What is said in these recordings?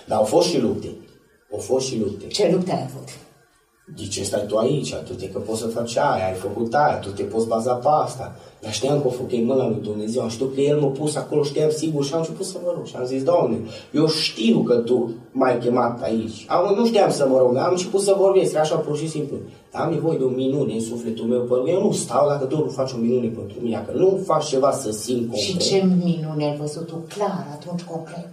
Dar au fost și lupte. Ce lupte ai avut? De ce stai tu aici? Tu te că poți să faci aia, ai făcut aia, tu te poți baza pe asta. Dar știam că o făcut mâna lui Dumnezeu, am știut că El m-a pus acolo, știam sigur și am început să mă rog. Și am zis, Doamne, eu știu că Tu m-ai chemat aici. Nu știam să mă rog, dar am început să vorbesc, așa pur și simplu. Dar am nevoie de o minune în sufletul meu, pentru că eu nu stau dacă Tu nu faci o minune pentru mine, că nu faci ceva să simt concret. Și ce minune ai văzut tu clar atunci concret?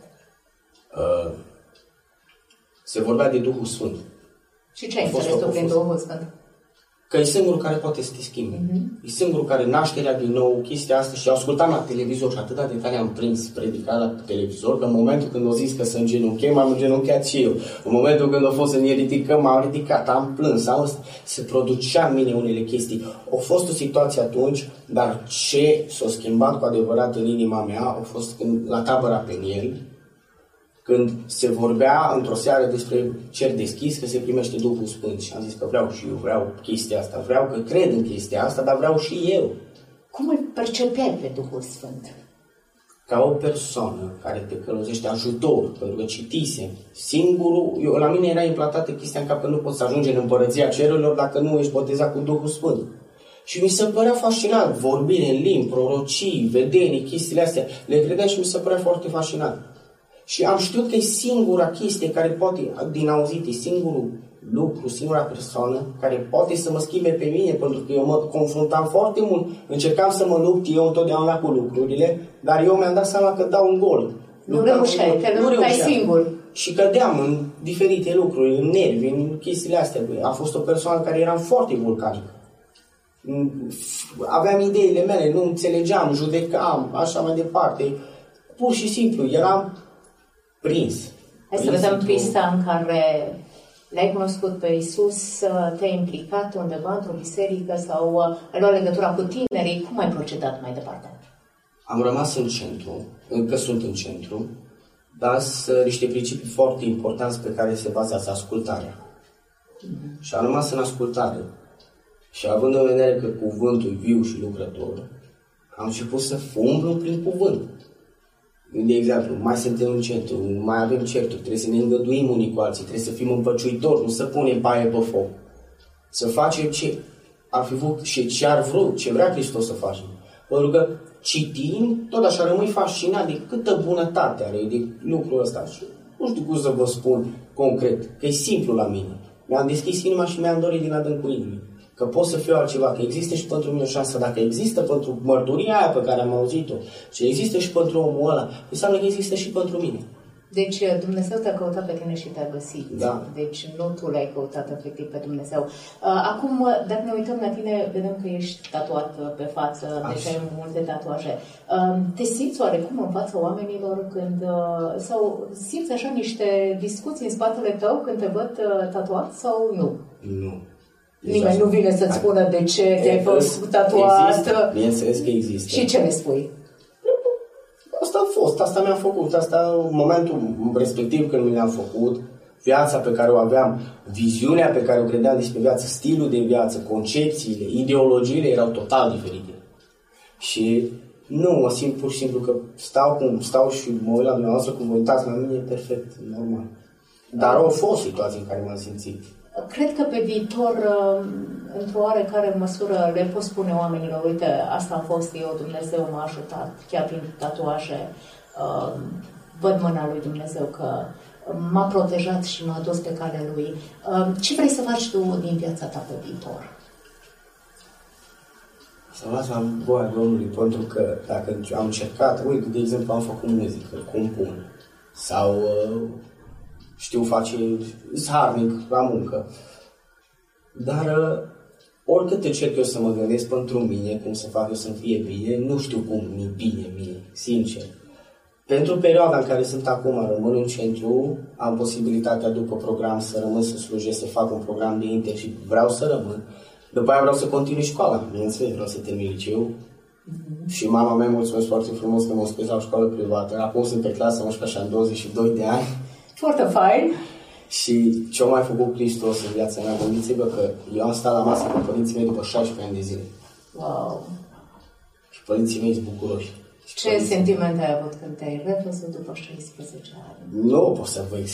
Se vorbea de Duhul Sfânt. Și ce ai înțeles tu prin Duhul Sfânt? Că e singurul care poate să te schimbe. E singurul care nașterea din nou, chestia asta. Și ascultam la televizor și atât de tare am prins predica la televizor, că în momentul când au zis că să îngenunchei, m-am îngenunchiat și eu. În momentul când a fost să ne ridicăm, m-am ridicat, am plâns, se producea în mine unele chestii. A fost o situație atunci, dar ce s-a schimbat cu adevărat în inima mea a fost când, la tabăra Peniel, când se vorbea într-o seară despre cer deschis, că se primește Duhul Sfânt. Și am zis că vreau și eu, vreau chestia asta, vreau că cred în chestia asta, dar vreau și eu. Cum îl percepeai pe Duhul Sfânt? Ca o persoană care te călăuzește ajutor, pentru că citisem. Singurul, la mine era implantată chestia în cap că nu poți să ajungi în împărăția cerurilor dacă nu ești botezat cu Duhul Sfânt. Și mi se părea fascinant, vorbire în limbi, prorocii, vedenii, chestiile astea, le credeam și mi se părea foarte fascinant. Și am știut că e singura chestie care poate, din auzit, e singurul lucru, singura persoană care poate să mă schimbe pe mine, pentru că eu mă confruntam foarte mult, încercam să mă lupt eu întotdeauna cu lucrurile, dar eu mi-am dat seama că dau un gol. Nu reușeai, că nu luptai singur. Și cădeam în diferite lucruri, în nervi, în chestiile astea. A fost o persoană care era foarte vulcanică. Aveam ideile mele, nu înțelegeam, judecam, așa mai departe. Pur și simplu, eram prins. Hai să vedem pista în care l-ai cunoscut pe Iisus, te-ai implicat undeva într-o biserică sau ai luat legătura cu tinerii. Cum ai procedat mai departe? Am rămas în centru, încă sunt în centru, dar sunt niște principii foarte importante pe care se bazează ascultarea. Și am rămas în ascultare. Și având în vedere că cuvântul e viu și lucrător, am început să umblu prin cuvânt. De exemplu, mai suntem în centru, mai avem certuri, trebuie să ne îngăduim unii cu alții, trebuie să fim împăciuitori, nu să punem paie pe foc. Să facem ce ar fi vrut și ce ar vrut, ce vrea Hristos să facem. Pentru că citind, tot așa rămâi fascinat de câtă bunătate are de lucrul ăsta. Și nu știu cum să vă spun concret, că e simplu la mine. Mi-am deschis inima și mi-am dorit din adâncul inimii că pot să fiu altceva, că există și pentru mine o șansă. Dacă există pentru mărturia aia pe care am auzit-o și există și pentru omul ăla, înseamnă că există și pentru mine. Deci Dumnezeu te-a căutat pe tine și te-a găsit. Da. Deci nu tu l-ai căutat efectiv pe Dumnezeu. Acum, dacă ne uităm la tine, vedem că ești tatuat pe față, deci ai multe tatuaje. Te simți oarecum în fața oamenilor când, sau simți așa niște discuții în spatele tău când te văd tatuat sau nu? Nu. Nimeni nu vine să-ți spună de ce te-ai făcut tatuat. Există, bineînțeles că există. Și ce le spui? Asta a fost, asta mi-am făcut, asta în momentul respectiv când mi le-am făcut, viața pe care o aveam, viziunea pe care o credeam despre viață, stilul de viață, concepțiile, ideologiile erau total diferite. Și nu, mă simt pur și simplu că stau și mă uit la dumneavoastră cum vă uitați la mine, e perfect, normal. Dar au fost situații în care m-am simțit. Cred că pe viitor, într-o oarecare măsură, le pot spune oamenilor, uite, asta a fost eu, Dumnezeu m-a ajutat, chiar prin tatuaje, văd mâna lui Dumnezeu că m-a protejat și m-a dus pe calea lui. Ce vrei să faci tu din viața ta pe viitor? Să las la voia Domnului, pentru că dacă am încercat, uite, de exemplu, am făcut muzică, compun, sau știu face harnic la muncă. Dar oricât încerc eu să mă gândesc pentru mine, cum să fac eu să-mi fie bine, nu știu cum mi-e bine mie, sincer. Pentru perioada în care sunt acum, rămân în centru, am posibilitatea după program să rămân să slujesc, să fac un program de inter și vreau să rămân. După aia vreau să continui școala, bineînțeles, vreau să termin liceu. Și mama mea mulțumesc foarte frumos că m-a scris la o școală privată. Acum sunt pe clasă 11 și am 22 de ani. Foarte fain. Și ce-a mai făcut Hristos în viața mea, gândiți-vă că eu am stat la masă cu părinții mei după 16 ani de zile. Wow! Și părinții mei sunt bucuroși. Ce sentiment ai avut când te-ai revăzut după 16 ani? Nu pot să vă